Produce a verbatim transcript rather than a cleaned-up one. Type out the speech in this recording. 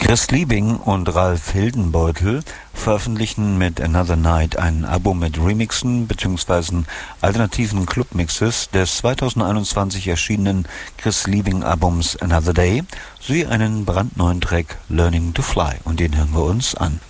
Chris Liebing und Ralf Hildenbeutel veröffentlichen mit Another Night ein Album mit Remixen bzw. alternativen Clubmixes des zweitausendeinundzwanzig erschienenen Chris Liebing Albums Another Day sowie einen brandneuen Track Learning to Fly, und den hören wir uns an.